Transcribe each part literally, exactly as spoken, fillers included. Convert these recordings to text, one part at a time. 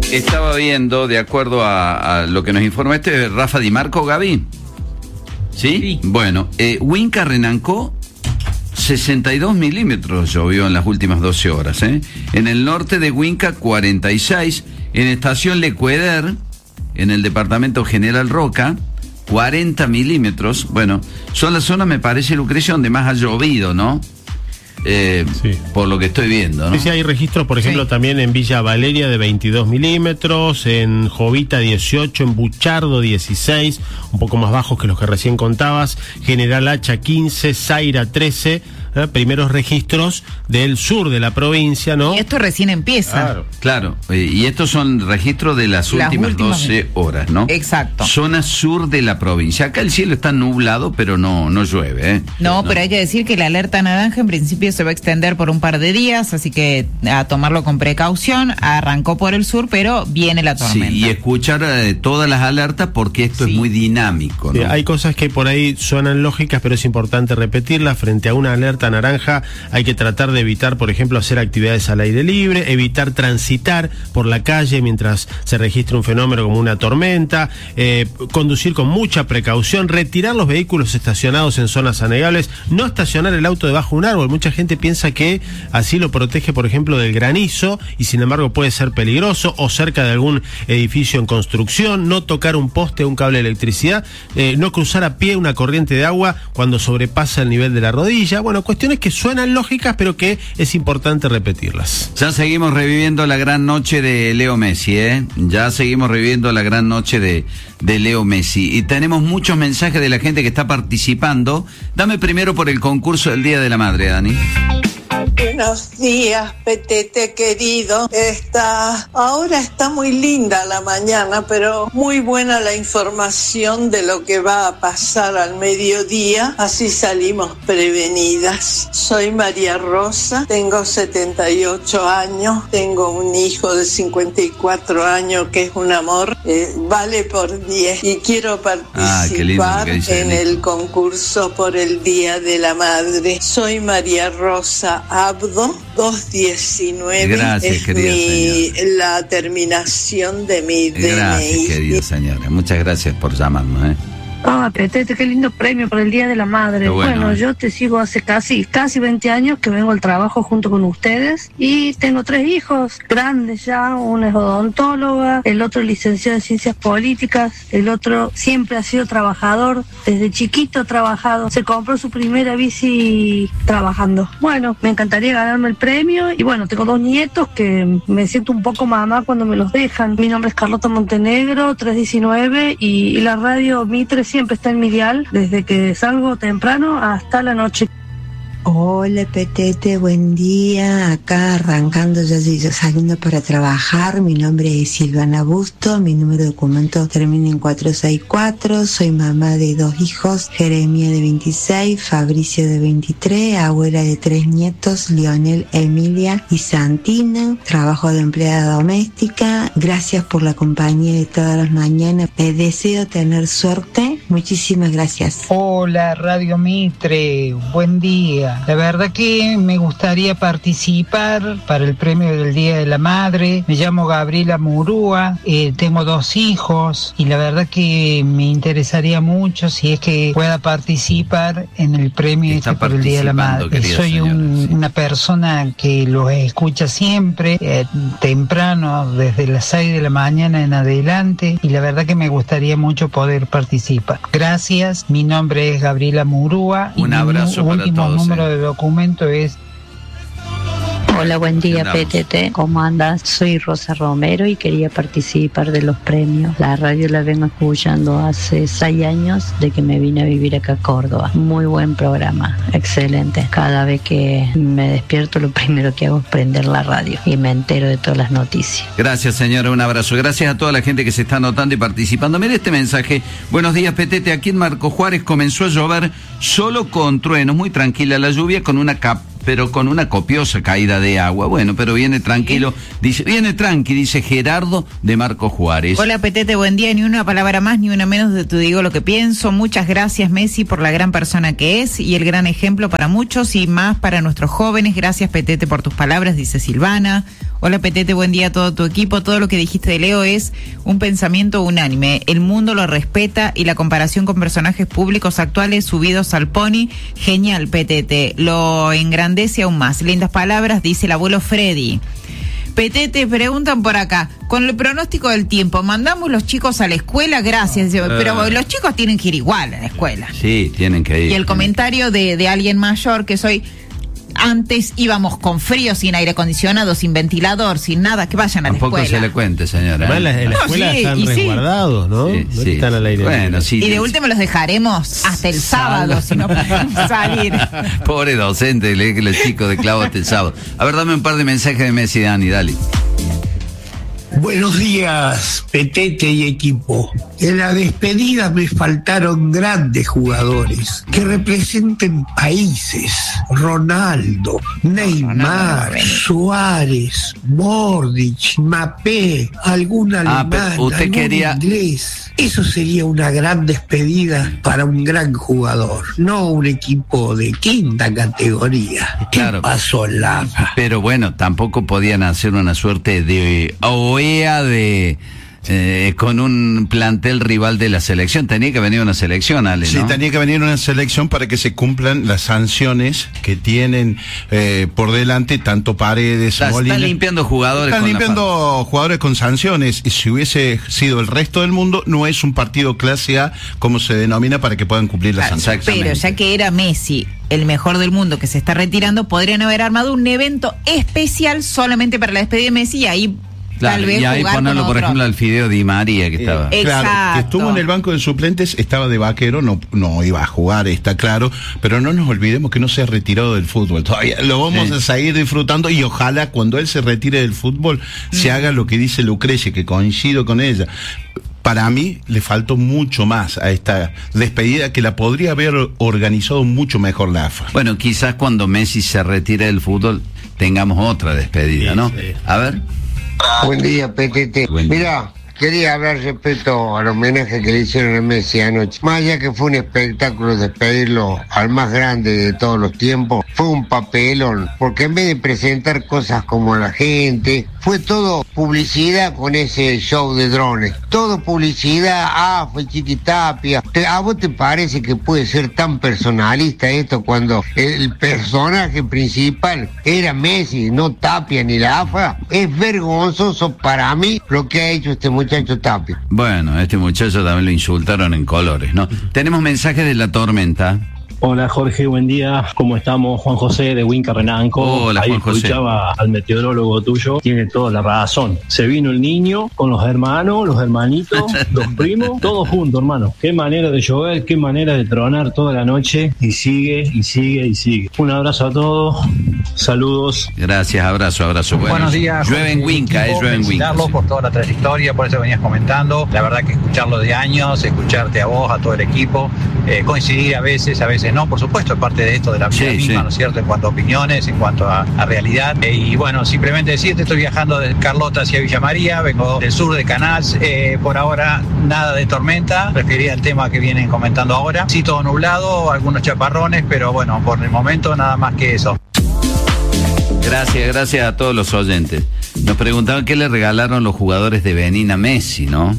Estaba viendo, de acuerdo a, a lo que nos informa este Rafa Di Marco, Gaby. ¿Sí? Sí. Bueno, eh, Huinca Renancó, sesenta y dos milímetros llovió en las últimas doce horas. ¿eh? En el norte de Huinca, cuarenta y seis. En Estación Lecueder, en el departamento General Roca, cuarenta milímetros. Bueno, son las zonas, me parece, Lucrecia, donde más ha llovido, ¿no? Eh, sí. Por lo que estoy viendo, ¿no? Sí, sí, hay registros, por ejemplo, sí. también en Villa Valeria de veintidós milímetros, en Jovita dieciocho, en Buchardo dieciséis, un poco más bajos que los que recién contabas, General Hacha quince, Zaira trece, ¿eh? Primeros registros del sur de la provincia, ¿no? Y esto recién empieza. Claro, claro. Eh, y estos son registros de las, las últimas, últimas doce horas, ¿no? Exacto. Zona sur de la provincia. Acá el cielo está nublado, pero no, no llueve, ¿eh? No, no, pero hay que decir que la alerta naranja en principio se va a extender por un par de días, así que a tomarlo con precaución. Arrancó por el sur, pero viene la tormenta. Sí, y escuchar eh, todas las alertas porque esto sí. es muy dinámico, ¿no? Sí, hay cosas que por ahí suenan lógicas, pero es importante repetirlas. Frente a una alerta naranja hay que tratar de evitar, por ejemplo, hacer actividades al aire libre, evitar transitar por la calle mientras se registra un fenómeno como una tormenta, eh, conducir con mucha precaución, retirar los vehículos estacionados en zonas anegables, no estacionar el auto debajo de un árbol. Mucha gente piensa que así lo protege, por ejemplo, del granizo, y sin embargo puede ser peligroso, o cerca de algún edificio en construcción, no tocar un poste o un cable de electricidad, eh, no cruzar a pie una corriente de agua cuando sobrepasa el nivel de la rodilla. Bueno, cuestiones que suenan lógicas, pero que es importante repetirlas. Ya seguimos reviviendo la gran noche de Leo Messi, ¿eh? Ya seguimos reviviendo la gran noche de, de Leo Messi. Y tenemos muchos mensajes de la gente que está participando. Dame primero por el concurso del Día de la Madre, Dani. Buenos días, Petete querido. Está, ahora está muy linda la mañana, pero muy buena la información de lo que va a pasar al mediodía. Así salimos prevenidas. Soy María Rosa, tengo setenta y ocho años, tengo un hijo de cincuenta y cuatro años que es un amor, eh, vale por diez, y quiero participar ah, en el concurso por el Día de la Madre. Soy María Rosa Abdo, doscientos diecinueve. Gracias, es mi, la terminación de mi gracias, D N I. Gracias, querida señora. Muchas gracias por llamarnos, ¿eh? Ah, Petete, qué lindo premio por el Día de la Madre. Bueno, bueno, yo te sigo hace casi casi veinte años que vengo al trabajo junto con ustedes, y tengo tres hijos grandes ya. Una es odontóloga, el otro licenciado en Ciencias Políticas, el otro siempre ha sido trabajador, desde chiquito ha trabajado, se compró su primera bici trabajando. Bueno, me encantaría ganarme el premio, y bueno, tengo dos nietos que me siento un poco mamá cuando me los dejan. Mi nombre es Carlota Montenegro, trescientos diecinueve, y, y la radio Mitre siempre está en mi dial, desde que salgo temprano hasta la noche. Hola, Petete, buen día. Acá arrancando, ya saliendo para trabajar. Mi nombre es Silvana Busto, mi número de documento termina en cuatrocientos sesenta y cuatro. Soy mamá de dos hijos, Jeremia de veintiséis, Fabricio de veintitrés, abuela de tres nietos, Lionel, Emilia y Santino. Trabajo de empleada doméstica. Gracias por la compañía de todas las mañanas. Les deseo tener suerte. Muchísimas gracias. Hola, Radio Mitre, buen día. La verdad que me gustaría participar para el premio del Día de la Madre. Me llamo Gabriela Murúa, eh, tengo dos hijos, y la verdad que me interesaría mucho si es que pueda participar en el premio este por el Día de la Madre. Soy señora, un, sí. una persona que los escucha siempre, eh, temprano, desde las seis de la mañana en adelante, y la verdad que me gustaría mucho poder participar. Gracias, mi nombre es Gabriela Murúa. Un abrazo mi para último todos. número de documento es... Hola, buen día, Petete. ¿Cómo andas? Soy Rosa Romero y quería participar de los premios. La radio la vengo escuchando hace seis años de que me vine a vivir acá a Córdoba. Muy buen programa, excelente. Cada vez que me despierto, lo primero que hago es prender la radio y me entero de todas las noticias. Gracias, señora, un abrazo. Gracias a toda la gente que se está anotando y participando. Mire este mensaje. Buenos días, Petete. Aquí en Marco Juárez comenzó a llover solo con truenos. Muy tranquila la lluvia, con una capa, pero con una copiosa caída de agua. Bueno, pero viene tranquilo, dice, viene tranqui, dice Gerardo de Marco Juárez. Hola, Petete, buen día. Ni una palabra más, ni una menos de tu digo lo que pienso. Muchas gracias, Messi, por la gran persona que es y el gran ejemplo para muchos y más para nuestros jóvenes. Gracias, Petete, por tus palabras, dice Silvana. Hola Petete, buen día a todo tu equipo. Todo lo que dijiste de Leo es un pensamiento unánime. El mundo lo respeta y la comparación con personajes públicos actuales subidos al pony, genial Petete, lo engrandece aún más. Lindas palabras, dice el abuelo Freddy. Petete, preguntan por acá, con el pronóstico del tiempo, ¿mandamos los chicos a la escuela? Gracias, uh, pero los chicos tienen que ir igual a la escuela. Sí, tienen que ir. Y el comentario de, de alguien mayor que soy... Antes íbamos con frío, sin aire acondicionado, sin ventilador, sin nada, que vayan a la escuela. Tampoco se le cuente, señora. ¿eh? En la, en la escuela no, sí, están resguardados, sí. ¿no? Sí, no sí, están al aire. Bueno, sí, y de último los dejaremos hasta el sábado, si no podemos salir. Pobre docente, lee que los chicos de clavo hasta el sábado. A ver, dame un par de mensajes de Messi, Dani, dale. Buenos días, Petete y equipo. En la despedida me faltaron grandes jugadores que representen países. Ronaldo, Neymar, Ronaldo, Suárez, Modric, Mbappé, algún alemán, ah, usted algún quería... inglés. Eso sería una gran despedida para un gran jugador, no un equipo de quinta categoría. Claro. ¿Qué pasó, Lafa? Pero bueno, tampoco podían hacer una suerte de O E A de... Eh, con un plantel rival de la selección. Tenía que venir una selección, Ale, ¿no? Sí, tenía que venir una selección para que se cumplan las sanciones que tienen eh, por delante tanto Paredes, Está, Molina. Están limpiando jugadores Están con limpiando jugadores con sanciones. Y si hubiese sido el resto del mundo, no es un partido clase A, como se denomina, para que puedan cumplir las ah, sanciones. Pero ya que era Messi el mejor del mundo que se está retirando, podrían haber armado un evento especial solamente para la despedida de Messi y ahí... Claro, tal vez y ahí ponerlo, por ejemplo, al fideo Di María que eh, estaba. Claro, que estuvo en el banco de suplentes, estaba de vaquero, no, no iba a jugar, está claro, pero no nos olvidemos que no se ha retirado del fútbol. Todavía lo vamos sí. a seguir disfrutando y ojalá cuando él se retire del fútbol mm. se haga lo que dice Lucrecia, que coincido con ella. Para mí le faltó mucho más a esta despedida que la podría haber organizado mucho mejor la A F A. Bueno, quizás cuando Messi se retire del fútbol tengamos otra despedida, sí, ¿no? Sí. A ver. Buen día, Petete. Mira, quería hablar respecto al homenaje que le hicieron a Messi anoche. Más allá que fue un espectáculo despedirlo al más grande de todos los tiempos, fue un papelón, porque en vez de presentar cosas como la gente, fue todo publicidad con ese show de drones. Todo publicidad, ah, fue Chiquitapia. ¿A vos te parece que puede ser tan personalista esto cuando el personaje principal era Messi, no Tapia ni la A F A? Es vergonzoso para mí lo que ha hecho este muchacho Tapia. Bueno, este muchacho también lo insultaron en colores, ¿no? Tenemos mensajes de la tormenta. Hola Jorge, buen día. ¿Cómo estamos? Juan José de Huinca Renanco. Hola, Ahí Juan José. Escuchaba al meteorólogo tuyo, tiene toda la razón. Se vino el niño con los hermanos, los hermanitos, los primos, todos juntos, hermano. Qué manera de llover, qué manera de tronar toda la noche y sigue y sigue y sigue. Un abrazo a todos, saludos. Gracias, abrazo, abrazo. Bueno, buenos días. Llueve en Huinca, es llueve en Huinca. Felicitarlo por toda la trayectoria, por eso venías comentando. La verdad que escucharlo de años, escucharte a vos, a todo el equipo, eh, coincidir a veces, a veces no, por supuesto, es parte de esto de la vida sí, misma, sí. ¿no es cierto? En cuanto a opiniones, en cuanto a, a realidad. Eh, y bueno, simplemente decirte, estoy viajando de Carlota hacia Villa María, vengo del sur de Canals, eh, por ahora nada de tormenta, refería al tema que vienen comentando ahora. Sí, todo nublado, algunos chaparrones, pero bueno, por el momento nada más que eso. Gracias, gracias a todos los oyentes. Nos preguntaban qué le regalaron los jugadores de Benín a Messi, ¿no?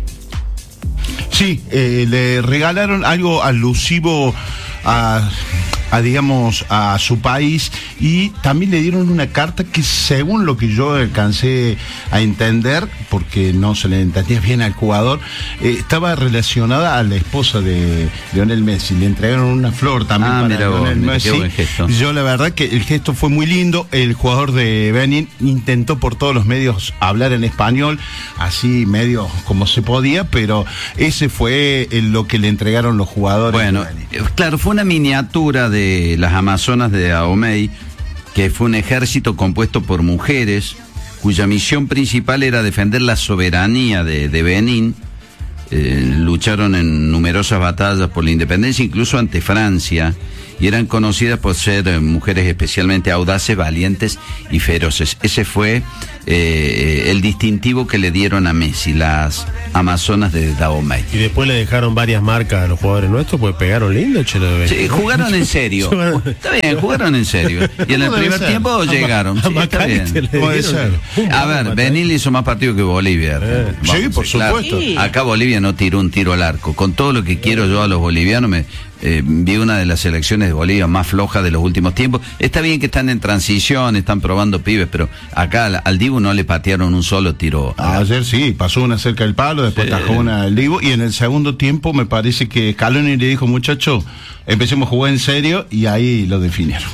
Sí, eh, le regalaron algo alusivo a, a, digamos, a su país y también le dieron una carta que, según lo que yo alcancé a entender, porque no se le entendía bien al jugador, eh, estaba relacionada a la esposa de Lionel Messi. Le entregaron una flor también ah, para mira Lionel vos, Messi. Qué buen gesto. Yo la verdad que el gesto fue muy lindo. El jugador de Benin intentó por todos los medios hablar en español, así medio como se podía, pero ese fue lo que le entregaron los jugadores. Bueno, claro, fue una miniatura de las Amazonas de Dahomey, que fue un ejército compuesto por mujeres, cuya misión principal era defender la soberanía de, de Benín. Eh, lucharon en numerosas batallas por la independencia, incluso ante Francia, y eran conocidas por ser eh, mujeres especialmente audaces, valientes y feroces. Ese fue eh, el distintivo que le dieron a Messi, las Amazonas de Dahomey. Y después le dejaron varias marcas a los jugadores nuestros, pues pegaron lindo, Chelo de Sí, jugaron en serio. Está bien, jugaron en serio. Y en el primer ser? tiempo a llegaron. Sí, está bien. Puede ser. A ver, Benil hizo más partido que Bolivia. Eh, Vamos, sí, por claro. supuesto. Sí. Acá Bolivia no tiró un tiro al arco. Con todo lo que quiero yo a los bolivianos, me eh, vi una de las selecciones de Bolivia más flojas de los últimos tiempos. Está bien que están en transición, están probando pibes, pero acá al, al Dibu no le patearon un solo tiro. Ayer sí, pasó una cerca del palo, después sí. tajó una al Dibu, y en el segundo tiempo me parece que Scaloni le dijo, muchacho, empecemos a jugar en serio, y ahí lo definieron.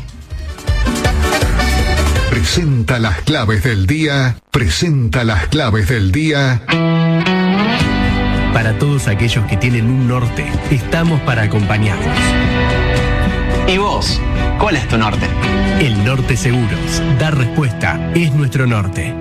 Presenta las claves del día, presenta las claves del día. Para todos aquellos que tienen un norte, estamos para acompañarlos. ¿Y vos? ¿Cuál es tu norte? El Norte Seguros. Dar respuesta es nuestro norte.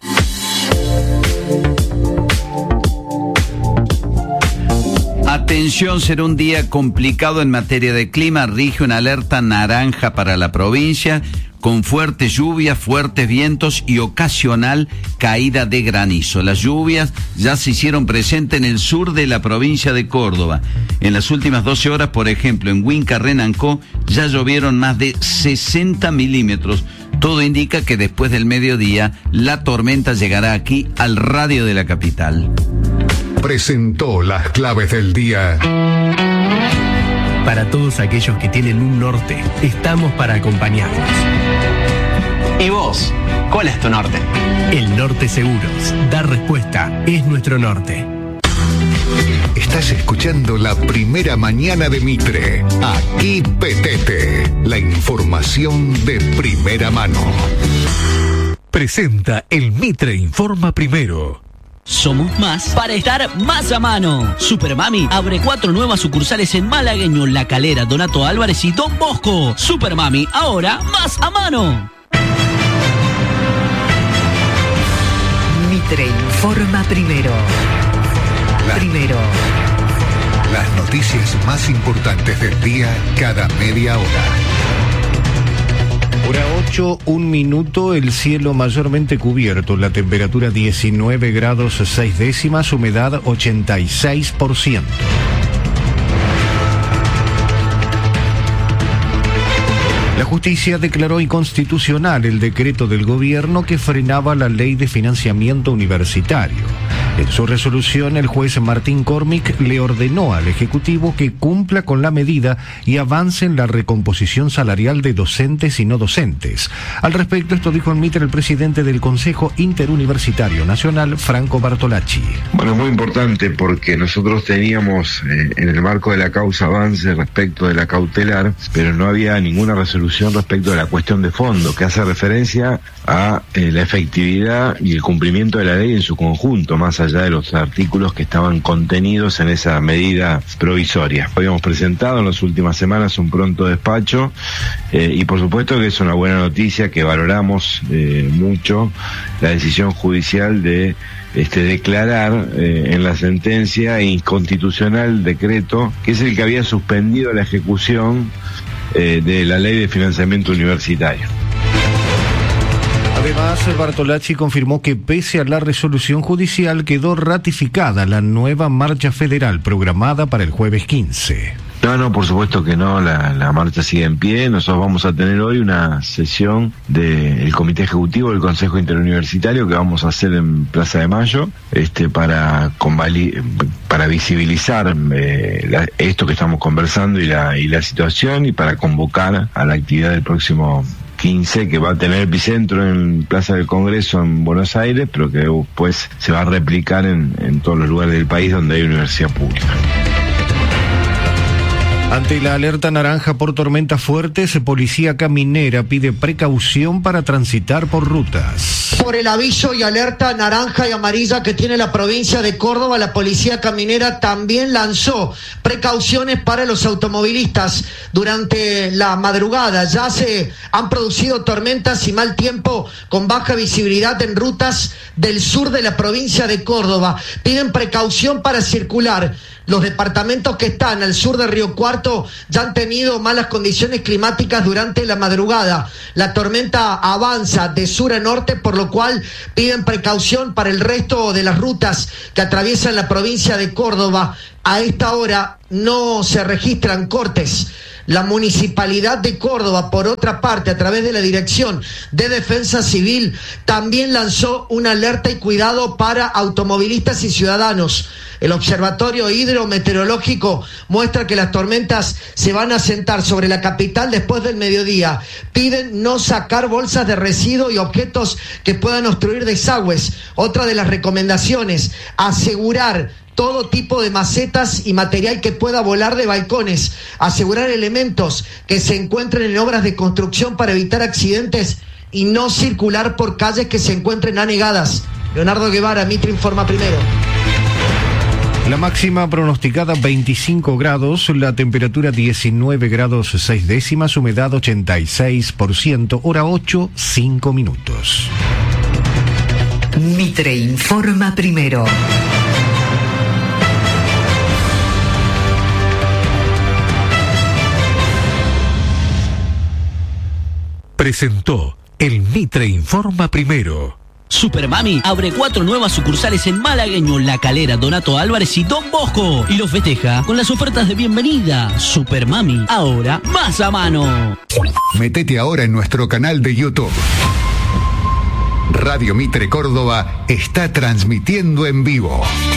Atención, será un día complicado en materia de clima. Rige una alerta naranja para la provincia, con fuertes lluvias, fuertes vientos y ocasional caída de granizo. Las lluvias ya se hicieron presentes en el sur de la provincia de Córdoba. En las últimas doce horas, por ejemplo, en Huinca, Renancó, ya llovieron más de sesenta milímetros. Todo indica que después del mediodía la tormenta llegará aquí al radio de la capital. Presentó las claves del día. Para todos aquellos que tienen un norte, estamos para acompañarlos. ¿Y vos? ¿Cuál es tu norte? El Norte Seguros. Dar respuesta es nuestro norte. Estás escuchando la primera mañana de Mitre. Aquí Petete. La información de primera mano. Presenta el Mitre Informa Primero. Somos más para estar más a mano. Supermami abre cuatro nuevas sucursales en Malagueño, La Calera, Donato Álvarez y Don Bosco. Supermami, ahora más a mano. Mitre Informa Primero. La, Primero. Las noticias más importantes del día cada media hora. Hora ocho, un minuto, el cielo mayormente cubierto, la temperatura diecinueve grados seis décimas, humedad ochenta y seis por ciento. La justicia declaró inconstitucional el decreto del gobierno que frenaba la ley de financiamiento universitario. En su resolución, el juez Martín Cormick le ordenó al Ejecutivo que cumpla con la medida y avance en la recomposición salarial de docentes y no docentes. Al respecto, esto dijo en Mitre el presidente del Consejo Interuniversitario Nacional, Franco Bartolacci. Bueno, es muy importante porque nosotros teníamos eh, en el marco de la causa avance respecto de la cautelar, pero no había ninguna resolución respecto de la cuestión de fondo, que hace referencia a eh, la efectividad y el cumplimiento de la ley en su conjunto, más allá de los artículos que estaban contenidos en esa medida provisoria. Habíamos presentado en las últimas semanas un pronto despacho eh, y por supuesto que es una buena noticia, que valoramos eh, mucho la decisión judicial de Este, declarar eh, en la sentencia inconstitucional el decreto, que es el que había suspendido la ejecución eh, de la ley de financiamiento universitario. Además, Bartolacci confirmó que pese a la resolución judicial quedó ratificada la nueva marcha federal programada para el jueves quince. No, no, por supuesto que no, la, la marcha sigue en pie. Nosotros vamos a tener hoy una sesión del Comité Ejecutivo del Consejo Interuniversitario que vamos a hacer en Plaza de Mayo, este, para convali- para visibilizar eh, la, esto que estamos conversando y la, y la situación, y para convocar a la actividad del próximo quince, que va a tener epicentro en Plaza del Congreso en Buenos Aires, pero que después se va a replicar en, en todos los lugares del país donde hay universidad pública. Ante la alerta naranja por tormentas fuertes, Policía Caminera pide precaución para transitar por rutas. Por el aviso y alerta naranja y amarilla que tiene la provincia de Córdoba, la Policía Caminera también lanzó precauciones para los automovilistas durante la madrugada. Ya se han producido tormentas y mal tiempo con baja visibilidad en rutas del sur de la provincia de Córdoba. Piden precaución para circular. Los departamentos que están al sur de Río Cuarto ya han tenido malas condiciones climáticas durante la madrugada. La tormenta avanza de sur a norte, por lo cual piden precaución para el resto de las rutas que atraviesan la provincia de Córdoba. A esta hora no se registran cortes. La Municipalidad de Córdoba, por otra parte, a través de la Dirección de Defensa Civil, también lanzó una alerta y cuidado para automovilistas y ciudadanos. El Observatorio Hidrometeorológico muestra que las tormentas se van a asentar sobre la capital después del mediodía. Piden no sacar bolsas de residuos y objetos que puedan obstruir desagües. Otra de las recomendaciones, asegurar todo tipo de macetas y material que pueda volar de balcones, asegurar elementos que se encuentren en obras de construcción para evitar accidentes y no circular por calles que se encuentren anegadas. Leonardo Guevara, Mitre Informa Primero. La máxima pronosticada veinticinco grados, la temperatura diecinueve grados seis décimas, humedad ochenta y seis por ciento, hora ocho, cinco minutos. Mitre Informa Primero. Presentó el Mitre Informa Primero. Supermami abre cuatro nuevas sucursales en Malagueño, La Calera, Donato Álvarez y Don Bosco. Y los festeja con las ofertas de bienvenida. Supermami, ahora más a mano. Métete ahora en nuestro canal de YouTube. Radio Mitre Córdoba está transmitiendo en vivo.